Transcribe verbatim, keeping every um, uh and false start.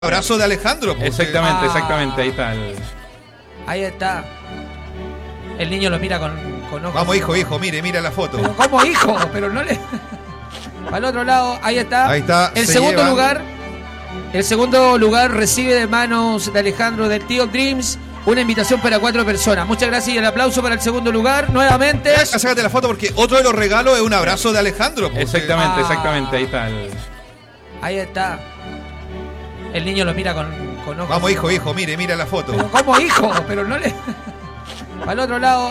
Abrazo de Alejandro. Pues, Exactamente, Ah. exactamente, ahí está el... Ahí está. El niño lo mira con, con ojos. Vamos, hijo, hijo, mire, mira la foto. Pero ¿cómo hijo? Pero no le... Al otro lado, ahí está. Ahí está. El se segundo llevan. lugar. El segundo lugar recibe de manos de Alejandro del Tío Dreams una invitación para cuatro personas. Muchas gracias y el aplauso para el segundo lugar. Nuevamente. Ah, sácate la foto porque otro de los regalos es un abrazo de Alejandro. Pues, Exactamente, Ah. exactamente, ahí está el... Ahí está. El niño lo mira con, con ojos. Vamos, hijo, hijo, mire, mira la foto. Pero ¿cómo hijo? Pero no le... Al otro lado.